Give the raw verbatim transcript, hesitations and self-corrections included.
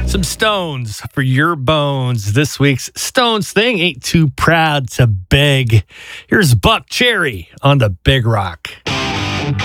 Some Stones for your bones. This week's Stones thing, Ain't Too Proud to Beg. Here's Buck Cherry on the Big Rock.